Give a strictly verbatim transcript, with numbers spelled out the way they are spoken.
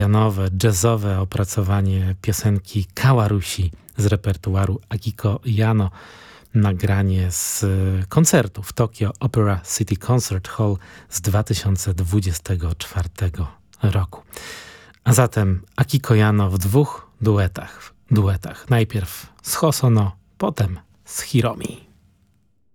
Nowe, jazzowe opracowanie piosenki Kawarusi z repertuaru Akiko Yano. Nagranie z koncertu w Tokyo Opera City Concert Hall z dwa tysiące dwudziestego czwartego roku. A zatem Akiko Yano w dwóch duetach. duetach. Najpierw z Hosono, potem z Hiromi.